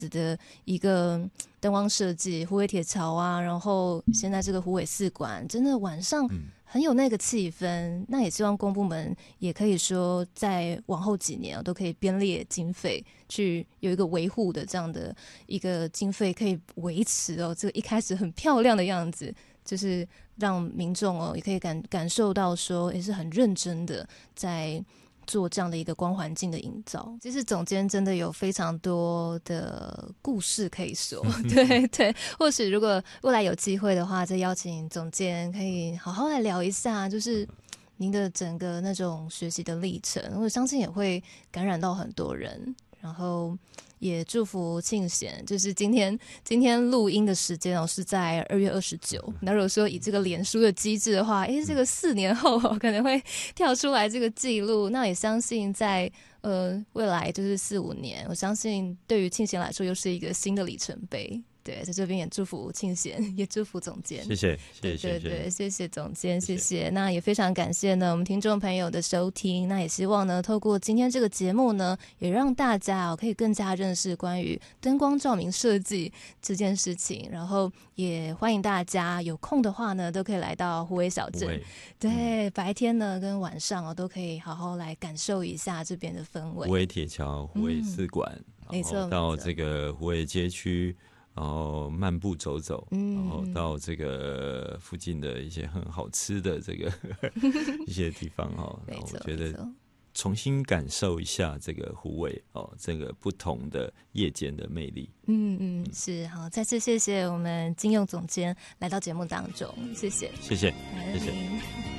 的一个灯光设计，虎尾铁桥啊，然后现在这个虎尾四馆，真的晚上很有那个气氛。那也希望公部门也可以说，在往后几年都可以编列经费，去有一个维护的这样的一个经费，可以维持这个一开始很漂亮的样子，就是让民众也可以感受到说，也是很认真的在做这样的一个光环境的营造。其实总监真的有非常多的故事可以说，对对，或许如果未来有机会的话，再邀请总监可以好好来聊一下，就是您的整个那种学习的历程，我相信也会感染到很多人。然后也祝福庆贤，就是今天录音的时间是在2月29。那如果说以这个脸书的机制的话，这个4年后可能会跳出来这个记录。那也相信在未来就是4-5年，我相信对于庆贤来说又是一个新的里程碑。对，在这边也祝福庆贤，也祝福总监。 谢谢， 对对对，谢谢总监，谢谢。那也非常感谢呢我们听众朋友的收听。那也希望呢，透过今天这个节目呢，也让大家可以更加认识关于灯光照明设计这件事情。然后也欢迎大家有空的话呢，都可以来到虎尾小镇。对，白天呢跟晚上都可以好好来感受一下这边的氛围。 虎尾铁桥、虎尾四馆， 没错， 到这个虎尾街区。然后漫步走走，然后到这个附近的一些很好吃的这个一些地方然后我觉得重新感受一下这个虎尾这个不同的夜间的魅力。 是好，再次谢谢我们金用总监来到节目当中，谢谢， 谢谢，谢谢。